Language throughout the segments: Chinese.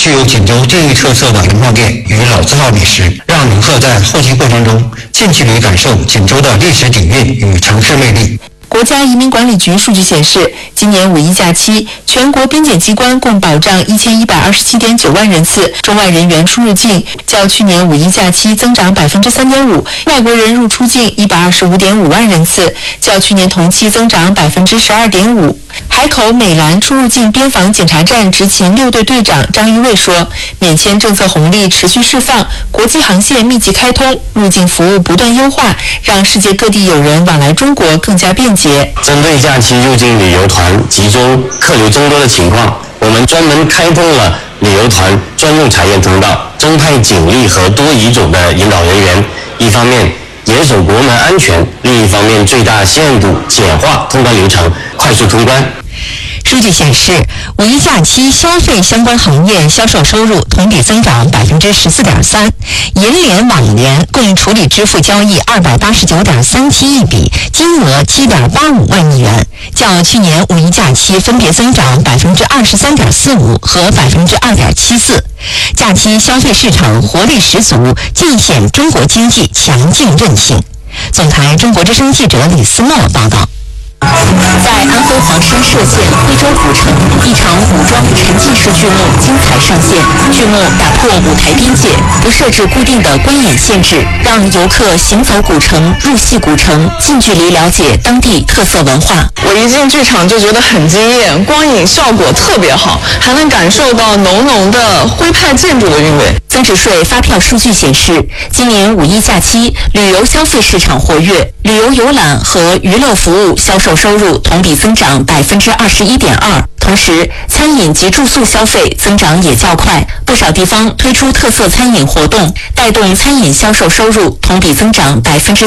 具有锦州地域特色的文化店与老字号美食，让游客在候机过程中近距离感受锦州的历史底蕴与城市魅力。 国家移民管理局数据显示，今年五一假期，全国边检机关共保障1127.9万人次中外人员出入境，较去年五一假期增长3.5%；外国人入出境125.5万人次，较去年同期增长12.5%。海口美兰出入境边防检查站执勤6队队长张一卫说，免签政策红利持续释放，国际航线密集开通，入境服务不断优化，让世界各地友人往来中国更加便捷。 针对假期入境旅游团集中客流增多的情况，我们专门开通了旅游团专用查验通道，增派警力和多语种的引导人员，一方面严守国门安全，另一方面最大限度简化通关流程，快速通关。 数据显示，五一假期消费相关行业销售收入同比增长14.3%，银联、网联共处理支付交易289.37亿笔，金额7.85万亿元，较去年五一假期分别增长23.45%和2.74%。假期消费市场活力十足，尽显中国经济强劲韧性。总台中国之声记者李思墨报道。在安徽黄山歙县徽州古城，一场武装沉浸式剧目精彩上线。剧目打破舞台边界，不设置固定的观演限制，让游客行走古城、入戏古城，近距离了解当地特色文化。 我一进剧场就觉得很惊艳，光影效果特别好，还能感受到浓浓的徽派建筑的韵味。 增值税发票数据显示，今年五一假期旅游消费市场活跃，旅游游览和娱乐服务销售收入同比增长21.2%。同时，餐饮及住宿消费增长也较快，不少地方推出特色餐饮活动，带动餐饮销售收入同比增长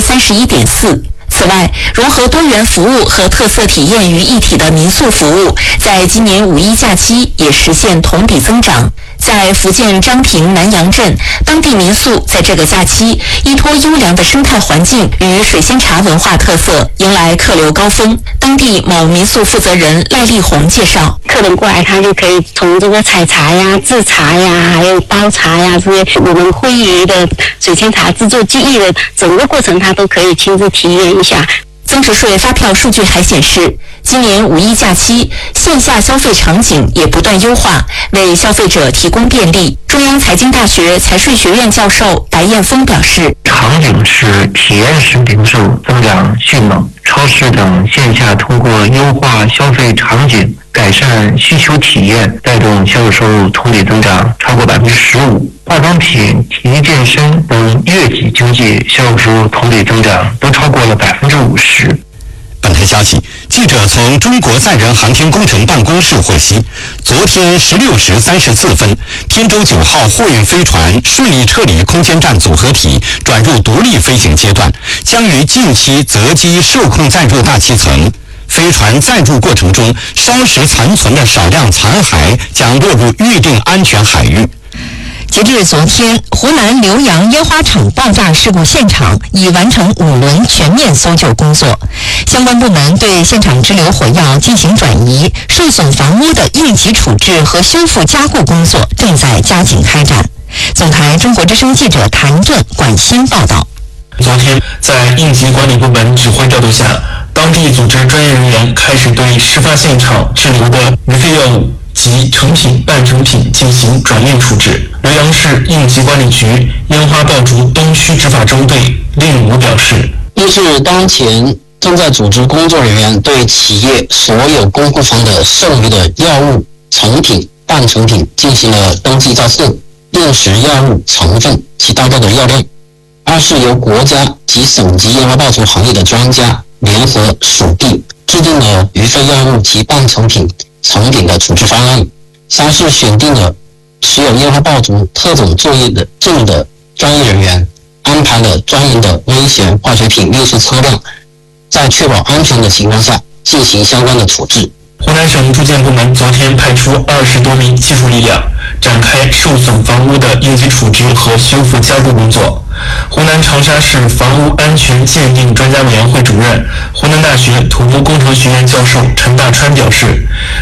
31.4%。此外，融合多元服务和特色体验于一体的民宿服务，在今年五一假期也实现同比增长。在福建漳平南阳镇，当地民宿在这个假期依托优良的生态环境与水仙茶文化特色，迎来客流高峰。当地某民宿负责人赖丽红介绍， 客人过来他就可以从这个采茶呀、制茶呀，还有包茶呀这些我们徽语的水仙茶制作技艺的整个过程，他都可以亲自体验一下。 增值税发票数据还显示，今年五一假期线下消费场景也不断优化，为消费者提供便利。中央财经大学财税学院教授白艳峰表示， 场景是体验式零售增长迅猛，超市等线下通过优化消费场景，改善需求体验，带动销售收入同比增长超过15%。化妆品、体育健身等月季经济销售收入同比增长都超过了50%。 本台消息，记者从中国载人航天工程办公室获悉，昨天16时34分，天舟9号货运飞船顺利撤离空间站组合体，转入独立飞行阶段，将于近期择机受控载入大气层。飞船载入过程中，烧蚀残存的少量残骸将落入预定安全海域。 截至昨天，湖南浏阳烟花厂爆炸事故现场已完成5轮全面搜救工作，相关部门对现场支流火药进行转移，受损房屋的应急处置和修复加固工作正在加紧开展。总台中国之声记者谭震、管欣报道。 昨天，在应急管理部门指挥调度下，当地组织专业人员开始对事发现场滞留的余废药物及成品、半成品进行转运处置。浏阳市应急管理局烟花爆竹东区执法中队令武表示， 一是当前正在组织工作人员对企业所有供货方的剩余的药物、成品、半成品进行了登记校色，辨识药物成分及达到的药量。二是由国家及省级烟花爆竹行业的专家联合属地制定了余废药物及半成品、成品的处置方案。三是选定了持有烟花爆竹特种作业的证的专业人员，安排了专门的危险化学品运输车辆，在确保安全的情况下进行相关的处置。 湖南省住建部门昨天派出20多名技术力量，展开受损房屋的应急处置和修复加固工作。湖南长沙市房屋安全鉴定专家委员会主任、湖南大学土木工程学院教授陈大川表示，